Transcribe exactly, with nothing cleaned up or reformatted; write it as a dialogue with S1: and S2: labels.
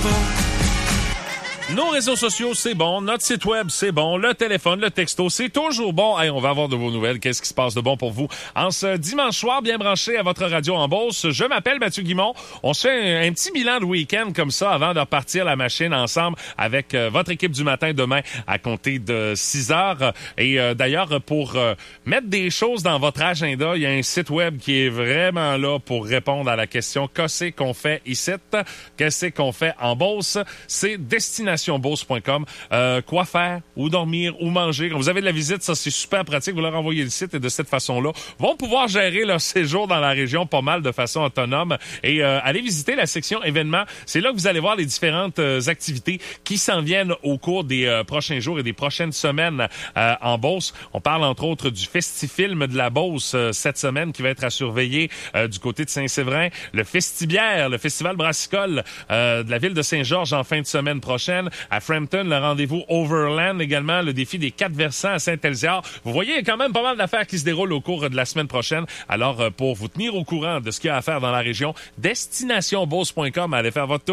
S1: Nos réseaux sociaux, c'est bon. Notre site web, c'est bon. Le téléphone, le texto, c'est toujours bon. Hey, on va avoir de vos nouvelles. Qu'est-ce qui se passe de bon pour vous? En ce dimanche soir, bien branché à votre radio en Beauce, je m'appelle Mathieu Guimond. On se fait un, un petit bilan de week-end comme ça avant de repartir la machine ensemble avec euh, votre équipe du matin demain à compter de six heures. Et euh, d'ailleurs, pour euh, mettre des choses dans votre agenda, il y a un site web qui est vraiment là pour répondre à la question « Qu'est-ce qu'on fait ici? Qu'est-ce qu'on fait en Beauce? » C'est destination beauce point com. Euh, quoi faire, où dormir, où manger. Quand vous avez de la visite, ça, c'est super pratique. Vous leur envoyez le site et de cette façon-là, vont pouvoir gérer leur séjour dans la région pas mal de façon autonome et euh, aller visiter la section événements. C'est là que vous allez voir les différentes euh, activités qui s'en viennent au cours des euh, prochains jours et des prochaines semaines euh, en Beauce. On parle entre autres du Festifilm de la Beauce euh, cette semaine qui va être à surveiller euh, du côté de Saint-Séverin. Le Festibière, le Festival brassicole euh, de la ville de Saint-Georges en fin de semaine prochaine. À Frampton, le rendez-vous Overland également, le défi des quatre versants à Saint-Elziard. Vous voyez, il y a quand même pas mal d'affaires qui se déroulent au cours de la semaine prochaine. Alors, pour vous tenir au courant de ce qu'il y a à faire dans la région, destination beauce point com, allez faire votre tour.